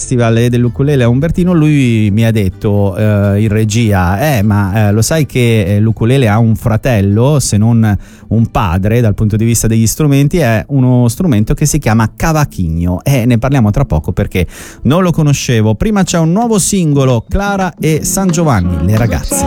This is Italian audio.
festival dell'ukulele a Umbertino, lui mi ha detto in regia, ma lo sai che l'ukulele ha un fratello, se non un padre dal punto di vista degli strumenti, è uno strumento che si chiama cavaquinho, e ne parliamo tra poco perché non lo conoscevo. Prima c'è un nuovo singolo, Clara e San Giovanni, le ragazze.